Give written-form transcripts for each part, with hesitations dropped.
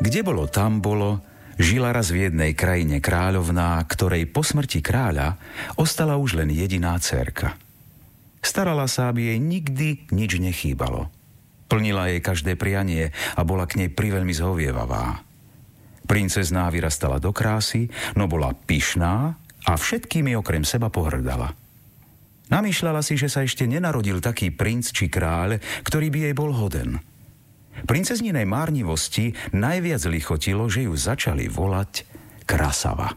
Kde bolo, tam bolo, žila raz v jednej krajine kráľovná, ktorej po smrti kráľa ostala už len jediná dcérka. Starala sa, aby jej nikdy nič nechýbalo. Plnila jej každé prianie a bola k nej priveľmi zhovievavá. Princezná vyrastala do krásy, no bola pyšná a všetkými okrem seba pohrdala. Namýšľala si, že sa ešte nenarodil taký princ či kráľ, ktorý by jej bol hoden. Princezninej márnivosti najviac lichotilo, že ju začali volať Krasava.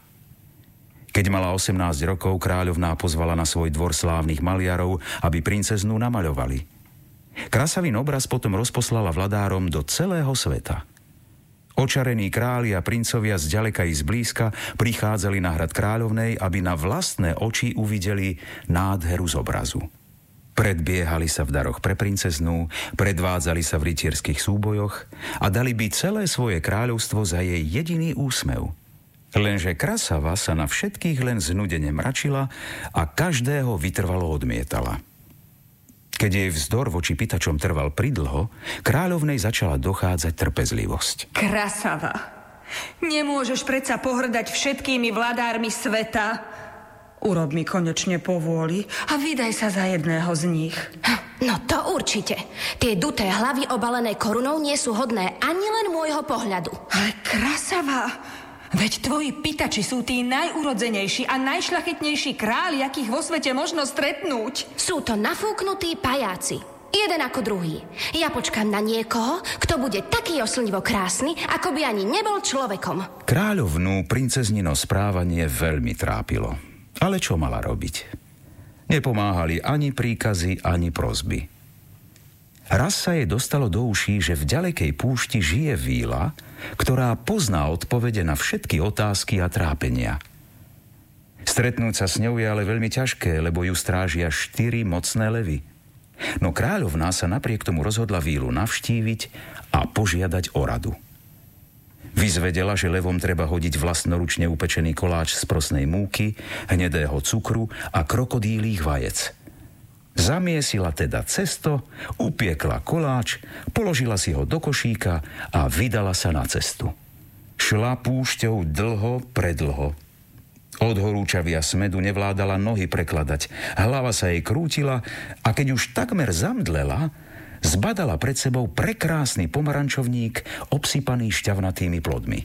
Keď mala 18 rokov, kráľovná pozvala na svoj dvor slávnych maliarov, aby princeznú namaľovali. Krasavin obraz potom rozposlala vladárom do celého sveta. Očarení králi a princovia zďaleka i zblízka prichádzali na hrad kráľovnej, aby na vlastné oči uvideli nádheru z obrazu. Predbiehali sa v daroch pre princeznú, predvádzali sa v rytierských súbojoch a dali by celé svoje kráľovstvo za jej jediný úsmev. Lenže Krasava sa na všetkých len znudene mračila a každého vytrvalo odmietala. Keď jej vzdor voči pýtačom trval pridlho, kráľovnej začala dochádzať trpezlivosť. Krasava, nemôžeš predsa pohrdať všetkými vladármi sveta. Urob mi konečne povôli a vydaj sa za jedného z nich. No to určite. Tie duté hlavy obalené korunou nie sú hodné ani len môjho pohľadu. Ale Krasava, veď tvoji pýtači sú tí najúrodzenejší a najšľachetnejší králi, akých vo svete možno stretnúť. Sú to nafúknutí pajáci. Jeden ako druhý. Ja počkám na niekoho, kto bude taký oslnivo krásny, ako by ani nebol človekom. Kráľovnú princeznino správanie veľmi trápilo. Ale čo mala robiť? Nepomáhali ani príkazy, ani prosby. Raz sa jej dostalo do uší, že v ďalekej púšti žije víla, ktorá pozná odpovede na všetky otázky a trápenia. Stretnúť sa s ňou je ale veľmi ťažké, lebo ju strážia 4 mocné levy. No kráľovná sa napriek tomu rozhodla vílu navštíviť a požiadať o radu. Vyzvedela, že levom treba hodiť vlastnoručne upečený koláč z prosnej múky, hnedého cukru a krokodílých vajec. Zamiesila teda cesto, upiekla koláč, položila si ho do košíka a vydala sa na cestu. Šla púšťou dlho, predlho. Od horúčavia smedu nevládala nohy prekladať, hlava sa jej krútila a keď už takmer zamdlela, zbadala pred sebou prekrásny pomarančovník obsypaný šťavnatými plodmi.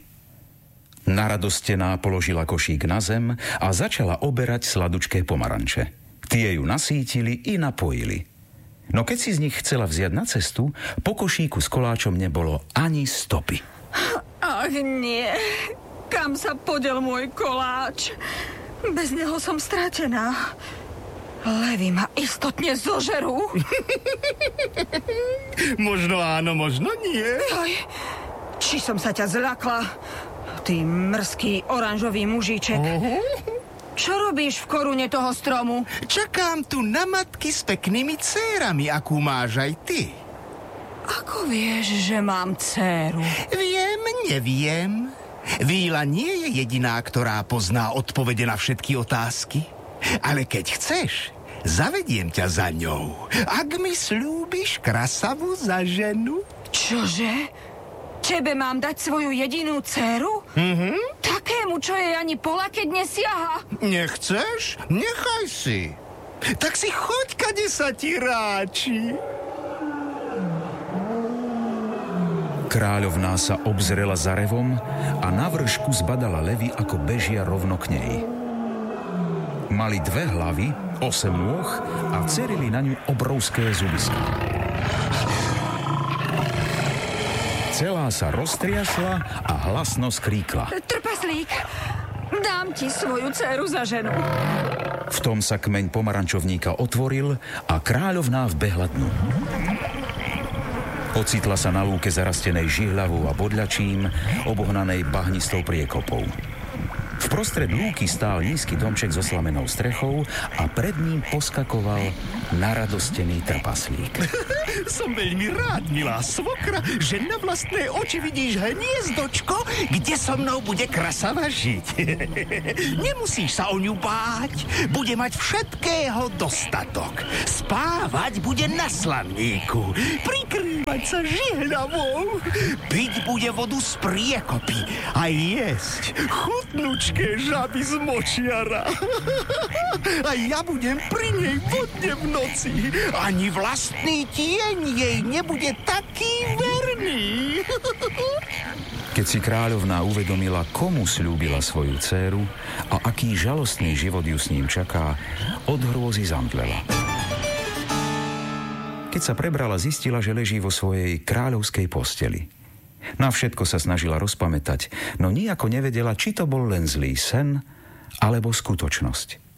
Naradostená položila košík na zem a začala oberať sladučké pomaranče. Tie ju nasítili i napojili. No keď si z nich chcela vziať na cestu, po košíku s koláčom nebolo ani stopy. Ach nie, kam sa podiel môj koláč? Bez neho som stratená. Levy ma istotne zožerú. Možno áno, možno nie. Joj, či som sa ťa zľakla, ty mrzký oranžový mužíček. Čo robíš v korune toho stromu? Čakám tu na matky s peknými dcérami, akú máš aj ty. Ako vieš, že mám dcéru? Viem, neviem. Víla nie je jediná, ktorá pozná odpovede na všetky otázky. Ale keď chceš, zavediem ťa za ňou. Ak mi slúbiš Krasavu za ženu. Čože? Tebe mám dať svoju jedinú dcéru? Takému, čo jej ani pola, keď nesiaha. Nechceš? Nechaj si. Tak si choď, kade sa ti ráči. Kráľovná sa obzrela za revom a na vršku zbadala levy, ako bežia rovno k nej. Mali 2 hlavy, 8 nôh a cerili na ňu obrovské zubiská. Celá sa roztriasla a hlasno skríkla. Trpaslík, dám ti svoju dcéru za ženu. V tom sa kmeň pomarančovníka otvoril a kráľovná vbehla dnu. Ocitla sa na lúke zarastenej žihľavou a bodľačím, obohnanej bahnistou priekopou. Vprostred lúky stál nízky domček so slamenou strechou a pred ním poskakoval naradostený trpaslík. Som veľmi rád, milá svokra, že na vlastné oči vidíš hniezdočko, kde so mnou bude krasava žiť. Nemusíš sa o ňu báť, bude mať všetkého dostatok. Spávať bude na slanníku, prikrývať sa žihľavou, piť bude vodu z priekopy a jesť chutnučké žaby z močiara. A ja budem pri nej vodne v noci. Ani vlastný tieň jej nebude taký verný. Keď si kráľovná uvedomila, komu sľúbila svoju dcéru a aký žalostný život ju s ním čaká, od hrôzy zamdlela. Keď sa prebrala, zistila, že leží vo svojej kráľovskej posteli. Na všetko sa snažila rozpamätať, no nijako nevedela, či to bol len zlý sen, alebo skutočnosť.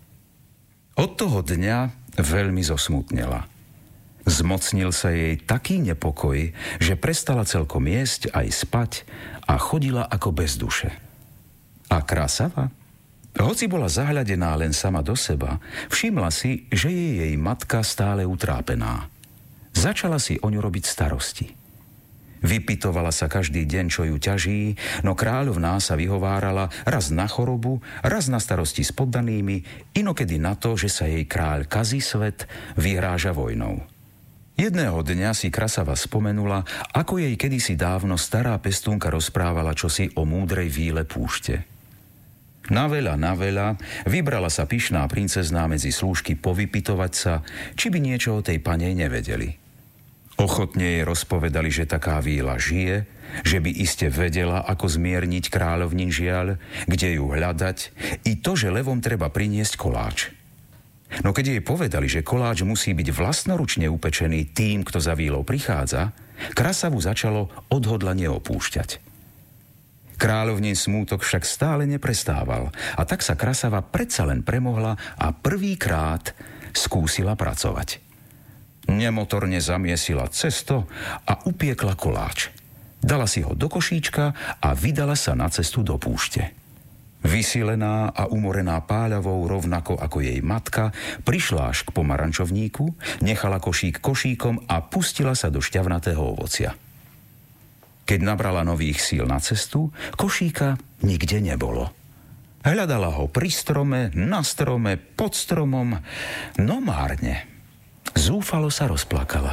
Od toho dňa veľmi zosmutnela. Zmocnil sa jej taký nepokoj, že prestala celkom jesť aj spať a chodila ako bez duše. A krasava? Hoci bola zahľadená len sama do seba, všimla si, že je jej matka stále utrápená. Začala si o ňu robiť starosti. Vypytovala sa každý deň, čo ju ťaží, no kráľovná sa vyhovárala raz na chorobu, raz na starosti s poddanými, inokedy na to, že sa jej kráľ kazí svet, vyhráža vojnou. Jedného dňa si krasava spomenula, ako jej kedysi dávno stará pestúnka rozprávala čosi o múdrej víle púšte. Na veľa, vybrala sa pyšná princezná medzi slúžky povypitovať sa, či by niečo o tej panej nevedeli. Ochotne jej rozpovedali, že taká víla žije, že by iste vedela, ako zmierniť kráľovnin žiaľ, kde ju hľadať, i to, že levom treba priniesť koláč. No keď jej povedali, že koláč musí byť vlastnoručne upečený tým, kto za vílou prichádza, krasavu začalo odhodlane opúšťať. Kráľovnin smútok však stále neprestával a tak sa krasava predsa len premohla a prvýkrát skúsila pracovať. Nemotorne zamiesila cesto a upiekla koláč. Dala si ho do košíčka a vydala sa na cestu do púšte. Vysilená a umorená páľavou rovnako ako jej matka, prišla až k pomarančovníku, nechala košík košíkom a pustila sa do šťavnatého ovocia. Keď nabrala nových síl na cestu, košíka nikde nebolo. Hľadala ho pri strome, na strome, pod stromom, no márne. Zúfalo sa rozplakala.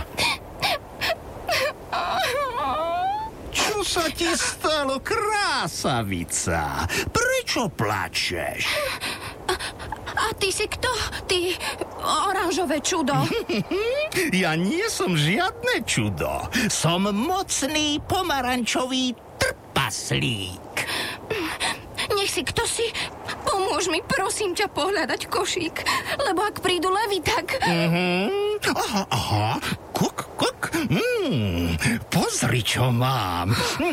Čo sa ti stalo, krásavica? Prečo plačeš? A ty si kto? Ty oranžové čudo. Ja nie som žiadne čudo. Som mocný pomarančový trpaslík. Nech si kto si, pomôž mi, prosím ťa, pohľadať košík, lebo ak prídu levy, tak... Aha, kuk. Pozri, čo mám.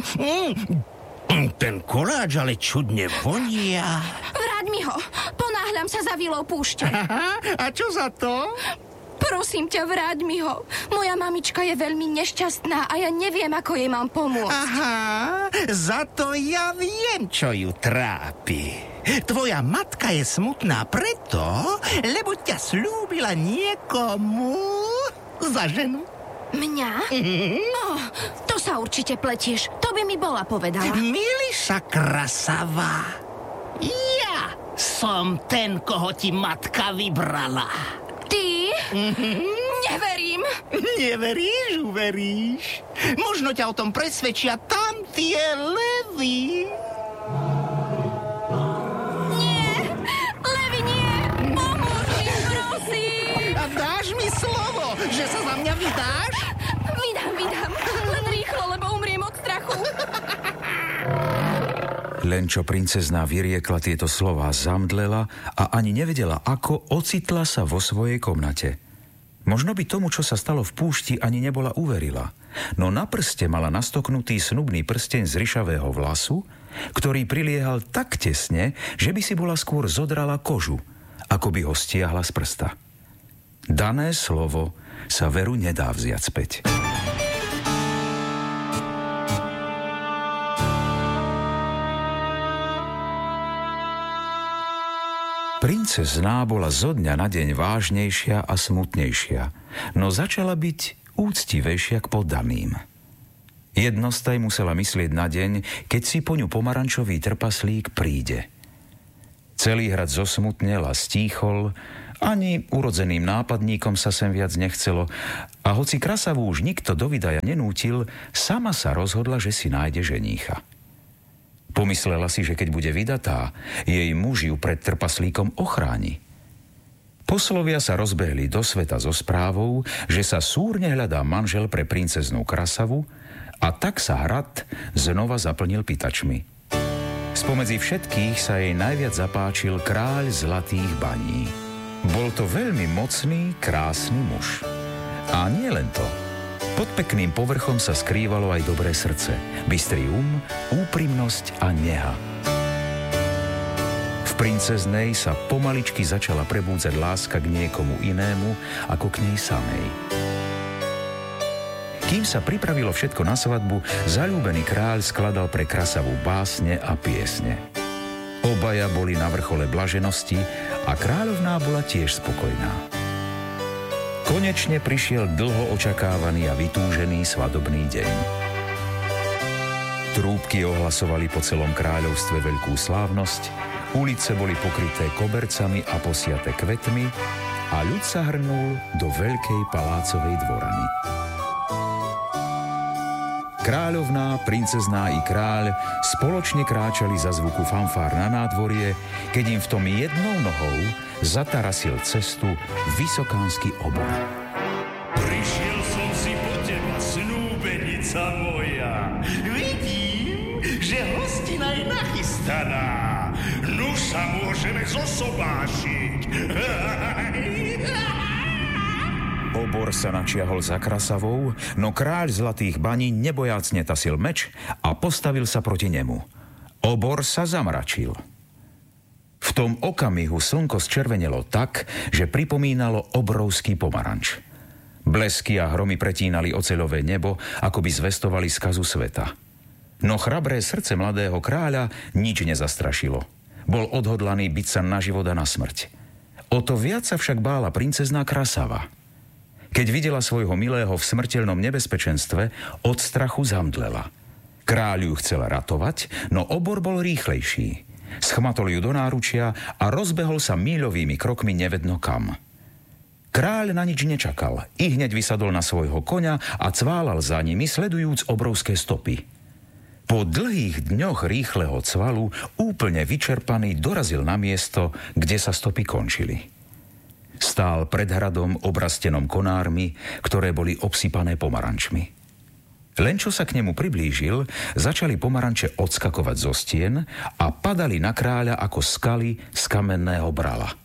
Ten koláč ale čudne vonia. Vráť mi ho, ponáhľam sa za vílou púšte. A čo za to? Prosím ťa, vráť mi ho. Moja mamička je veľmi nešťastná a ja neviem, ako jej mám pomôcť. Aha, za to ja viem, čo ju trápi. Tvoja matka je smutná preto, lebo ťa slúbila niekomu za ženu. Mňa? To sa určite pletieš. To by mi bola povedala. Miliša krasava. Ja som ten, koho ti matka vybrala. Ty? Neverím. Neveríš, uveríš. Možno ťa o tom presvedčia tam tie levy. Nie, levy nie. Pomôž mi, prosím. A dáš mi slovo, že sa za mňa vydáš? Vydám. Len rýchlo, lebo umriem od strachu. Len čo princezná vyriekla tieto slová, zamdlela a ani nevedela, ako ocitla sa vo svojej komnate. Možno by tomu, čo sa stalo v púšti, ani nebola uverila. No na prste mala nastoknutý snubný prsteň z ryšavého vlasu, ktorý priliehal tak tesne, že by si bola skôr zodrala kožu, ako by ho stiahla z prsta. Dané slovo sa veru nedá vziať späť. Princezná bola zo dňa na deň vážnejšia a smutnejšia, no začala byť úctivejšia k poddaným. Jednostaj musela myslieť na deň, keď si po ňu pomarančový trpaslík príde. Celý hrad zosmutnel a stíchol, ani urodzeným nápadníkom sa sem viac nechcelo a hoci krasavu už nikto do vydaja nenútil, sama sa rozhodla, že si nájde ženícha. Pomyslela si, že keď bude vydatá, jej muž ju pred trpaslíkom ochráni. Poslovia sa rozbehli do sveta so správou, že sa súrne hľadá manžel pre princeznú Krasavu a tak sa hrad znova zaplnil pýtačmi. Spomedzi všetkých sa jej najviac zapáčil kráľ Zlatých baní. Bol to veľmi mocný, krásny muž. A nie len to. Pod pekným povrchom sa skrývalo aj dobré srdce, bystrý úprimnosť a neha. V princeznej sa pomaličky začala prebúdzať láska k niekomu inému ako k nej samej. Kým sa pripravilo všetko na svadbu, zaľúbený kráľ skladal pre Krasavu básne a piesne. Obaja boli na vrchole blaženosti a kráľovná bola tiež spokojná. Konečne prišiel dlho očakávaný a vytúžený svadobný deň. Trúbky ohlasovali po celom kráľovstve veľkú slávnosť, ulice boli pokryté kobercami a posiate kvetmi a ľud sa hrnul do veľkej palácovej dvorany. Kráľovná, princezná i kráľ spoločne kráčali za zvuku fanfár na nádvorie, keď im v tom jednou nohou zatarasil cestu vysokánsky obor. Prišiel som si po teba, snúbenica moja. Vidím, že hostina je nachystaná. Nuž sa môžeme zosobášiť. Obor sa načiahol za Krasavou, no kráľ Zlatých baní nebojácne tasil meč a postavil sa proti nemu. Obor sa zamračil. V tom okamihu slnko zčervenelo tak, že pripomínalo obrovský pomaranč. Blesky a hromy pretínali oceľové nebo, ako by zvestovali skazu sveta. No chrabré srdce mladého kráľa nič nezastrašilo. Bol odhodlaný byť sa na život a na smrť. O to viac sa však bála princezná Krasava. Keď videla svojho milého v smrteľnom nebezpečenstve, od strachu zamdlela. Kráľ ju chcel ratovať, no obor bol rýchlejší. Schmatol ju do náručia a rozbehol sa míľovými krokmi nevedno kam. Kráľ na nič nečakal, i hneď vysadol na svojho koňa a cválal za nimi, sledujúc obrovské stopy. Po dlhých dňoch rýchleho cvalu, úplne vyčerpaný, dorazil na miesto, kde sa stopy končili. Stál pred hradom obrastenom konármi, ktoré boli obsypané pomarančmi. Len čo sa k nemu priblížil, začali pomaranče odskakovať zo stien a padali na kráľa ako skaly z kamenného brala.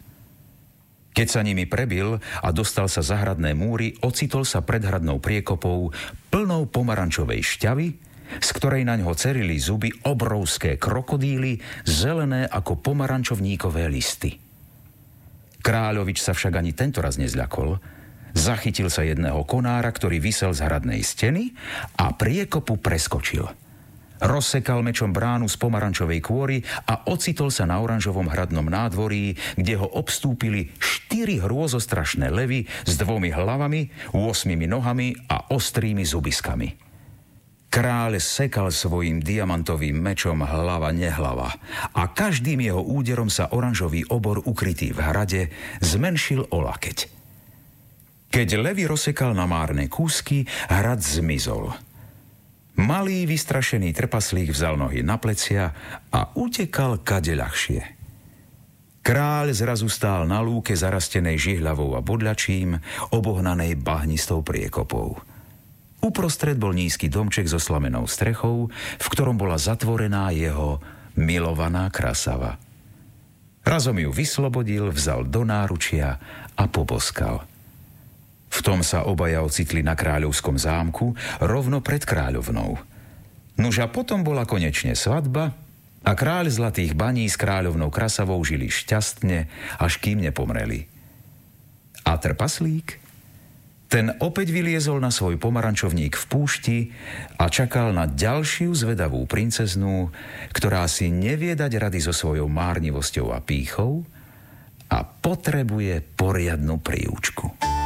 Keď sa nimi prebil a dostal sa za hradné múry, ocitol sa pred hradnou priekopou plnou pomarančovej šťavy, z ktorej na ňo cerili zuby obrovské krokodíly, zelené ako pomarančovníkové listy. Kráľovič sa však ani tento raz nezľakol, zachytil sa jedného konára, ktorý visel z hradnej steny a priekopu preskočil. Rozsekal mečom bránu z pomarančovej kôry a ocitol sa na oranžovom hradnom nádvorí, kde ho obstúpili 4 hrôzostrašné levy s 2 hlavami, 8 nohami a ostrými zubiskami. Kráľ sekal svojim diamantovým mečom hlava nehlava a každým jeho úderom sa oranžový obor ukrytý v hrade zmenšil o lakeť. Keď levy rozsekal na márne kúsky, hrad zmizol. Malý vystrašený trpaslík vzal nohy na plecia a utekal kade ľahšie. Kráľ zrazu stál na lúke zarastenej žihľavou a bodľačím, obohnanej bahnistou priekopou. Uprostred bol nízky domček so slamenou strechou, v ktorom bola zatvorená jeho milovaná Krasava. Razom ju vyslobodil, vzal do náručia a poboskal. V tom sa obaja ocitli na kráľovskom zámku, rovno pred kráľovnou. Nuž a potom bola konečne svadba a kráľ Zlatých baní s kráľovnou Krasavou žili šťastne, až kým nepomreli. A trpaslík? Ten opäť vyliezol na svoj pomarančovník v púšti a čakal na ďalšiu zvedavú princeznú, ktorá si nevie dať rady so svojou márnivosťou a pýchou a potrebuje poriadnu príučku.